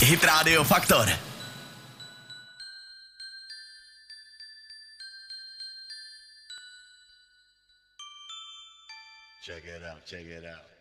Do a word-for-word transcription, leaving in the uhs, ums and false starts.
Hit Radio Faktor. Check it out, check it out.